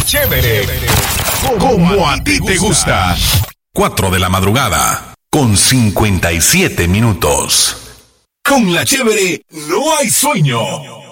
Chévere. Como a ti te gusta. 4 de la madrugada, con 57 minutos. Con La Chévere no hay sueño.